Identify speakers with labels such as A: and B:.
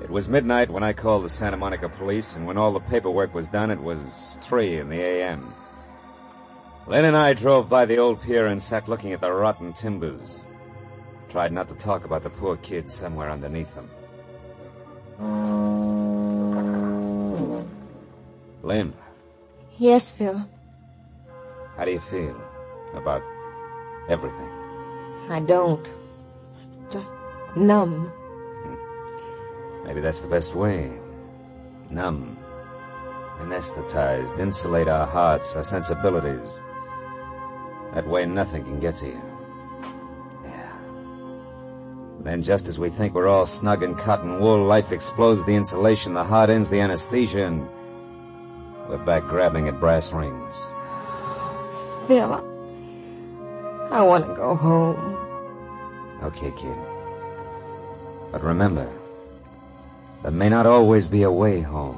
A: It was midnight when I called the Santa Monica police, and when all the paperwork was done, it was 3 in the a.m. Lynn and I drove by the old pier and sat looking at the rotten timbers. Tried not to talk about the poor kids somewhere underneath them. Lynn.
B: Yes, Phil.
A: How do you feel about everything?
B: I don't. Just numb.
A: Maybe that's the best way. Numb. Anesthetized. Insulate our hearts, our sensibilities. That way nothing can get to you. Yeah. Then just as we think we're all snug in cotton wool, life explodes the insulation, the heart ends the anesthesia, and we're back grabbing at brass rings.
B: Phil, I want to go home.
A: Okay, kid. But remember, there may not always be a way home.